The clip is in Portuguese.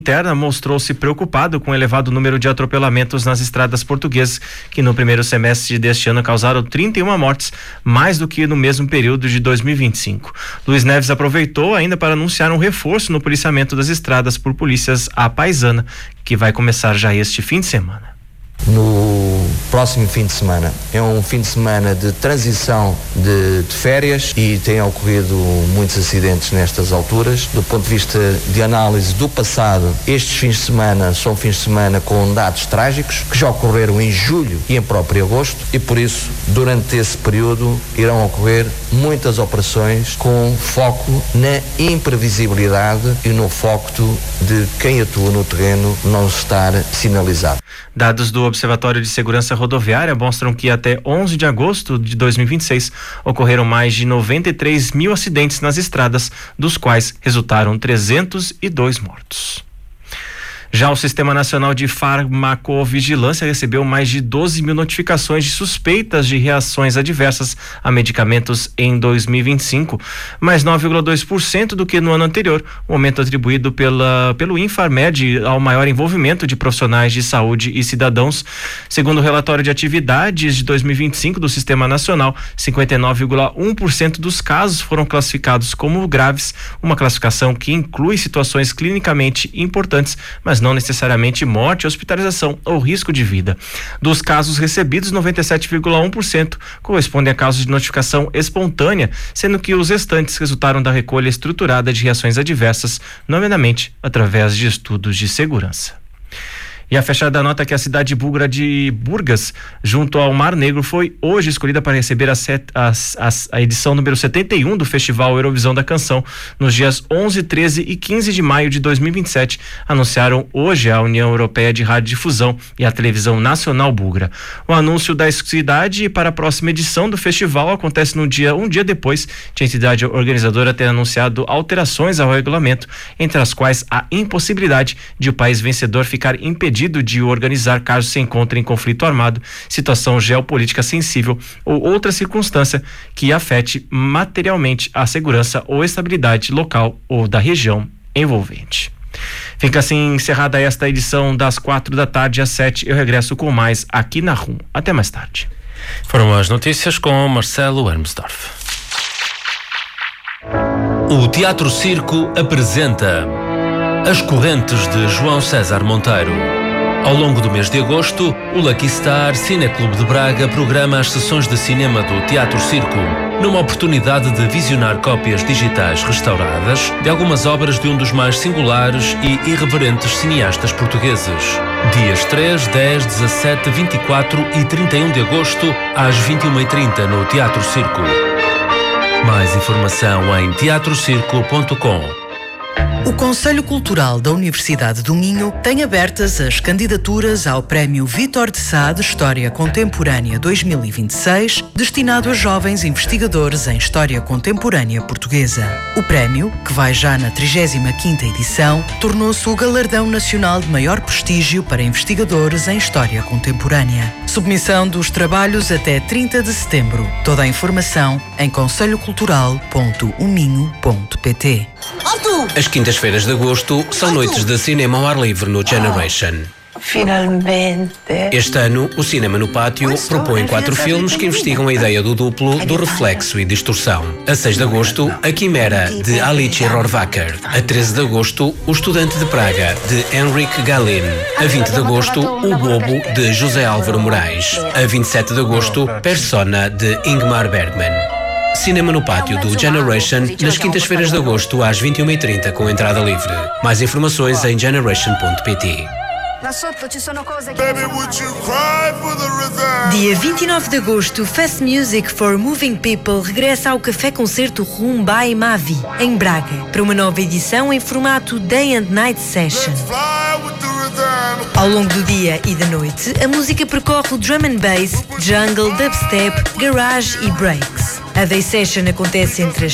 Interna mostrou-se preocupado com o elevado número de atropelamentos nas estradas portuguesas, que no primeiro semestre deste ano causaram 31 mortes, mais do que no mesmo período de 2025. Luiz Neves aproveitou ainda para anunciar um reforço no policiamento das estradas por polícias à paisana, que vai começar já este fim de semana. No próximo fim de semana. É um fim de semana de transição de férias e tem ocorrido muitos acidentes nestas alturas. Do ponto de vista de análise do passado, estes fins de semana são fins de semana com dados trágicos que já ocorreram em julho e em próprio agosto e por isso, durante esse período, irão ocorrer muitas operações com foco na imprevisibilidade e no foco de quem atua no terreno não estar sinalizado. Dados do Observatório de Segurança Rodoviária mostram que até 11 de agosto de 2026 ocorreram mais de 93 mil acidentes nas estradas, dos quais resultaram 302 mortos. Já o Sistema Nacional de Farmacovigilância recebeu mais de 12 mil notificações de suspeitas de reações adversas a medicamentos em 2025, mais 9,2% do que no ano anterior, um aumento atribuído pelo Infarmed ao maior envolvimento de profissionais de saúde e cidadãos. Segundo o relatório de atividades de 2025 do Sistema Nacional, 59,1% dos casos foram classificados como graves, uma classificação que inclui situações clinicamente importantes, mas não necessariamente morte, hospitalização ou risco de vida. Dos casos recebidos, 97,1% correspondem a casos de notificação espontânea, sendo que os restantes resultaram da recolha estruturada de reações adversas, nomeadamente através de estudos de segurança. E a fechada nota que a cidade búlgara de Burgas, junto ao Mar Negro, foi hoje escolhida para receber a edição número 71 do Festival Eurovisão da Canção, nos dias 11, 13 e 15 de maio de 2027, anunciaram hoje a União Europeia de Radiodifusão e a Televisão Nacional Búlgara. O anúncio da cidade para a próxima edição do festival acontece um dia depois de a entidade organizadora ter anunciado alterações ao regulamento, entre as quais a impossibilidade de o país vencedor ficar impedido de organizar caso se encontre em conflito armado, situação geopolítica sensível ou outra circunstância que afete materialmente a segurança ou estabilidade local ou da região envolvente. Fica assim encerrada esta edição das 4 da tarde às 7. Eu regresso com mais aqui na RUM. Até mais tarde. Foram as notícias com Marcelo Hermsdorf. O Teatro Circo apresenta As Correntes de João César Monteiro. Ao longo do mês de agosto, o Lucky Star Cineclube de Braga programa as sessões de cinema do Teatro Circo, numa oportunidade de visionar cópias digitais restauradas de algumas obras de um dos mais singulares e irreverentes cineastas portugueses. Dias 3, 10, 17, 24 e 31 de agosto, às 21h30 no Teatro Circo. Mais informação em teatrocirco.com. O Conselho Cultural da Universidade do Minho tem abertas as candidaturas ao Prémio Vítor de Sá de História Contemporânea 2026, destinado a jovens investigadores em História Contemporânea Portuguesa. O prémio, que vai já na 35ª edição, tornou-se o galardão nacional de maior prestígio para investigadores em História Contemporânea. Submissão dos trabalhos até 30 de setembro. Toda a informação em conselhocultural.uminho.pt. As quintas-feiras de agosto são noites de cinema ao ar livre no Generation. Finalmente. Este ano, o Cinema no Pátio propõe 4 filmes que investigam a ideia do duplo, do reflexo e distorção. A 6 de agosto, A Quimera, de Alice Rohrwacher. A 13 de agosto, O Estudante de Praga, de Henrik Gahlin. A 20 de agosto, O Bobo, de José Álvaro Moraes. A 27 de agosto, Persona, de Ingmar Bergman. Cinema no Pátio do Generation, nas quintas-feiras de agosto às 21h30 com entrada livre. Mais informações em generation.pt. Dia 29 de agosto, Fast Music for Moving People regressa ao Café Concerto Rum by Mavi, em Braga, para uma nova edição em formato Day and Night Session. Ao longo do dia e da noite, a música percorre o drum and bass, jungle, dubstep, garage e breaks. A Day Session acontece entre as